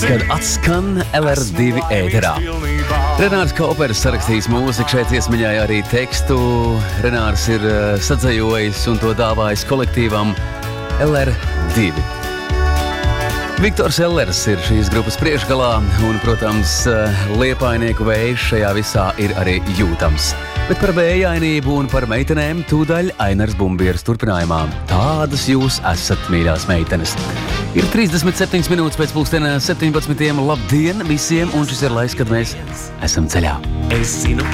kad atskan LR2 ēterā. Renārs Kopers sarakstījis mūziku, šeit iesmiņāja arī tekstu. Renārs ir sadzējojis un to dāvājis kolektīvam LR2. Viktors Ellers ir šīs grupas priekšgalā un, protams, liepainieku vējš šajā visā ir arī jūtams. Bet par vējainību un par meitenēm tūdaļ Ainars Bumbieris turpinājumā. Tādas jūs esat, mīļās meitenes. Ir 37 minūtes pēc 17. Labdien visiem, un šis ir laiks, kad mēs esam ceļā. Es zinu,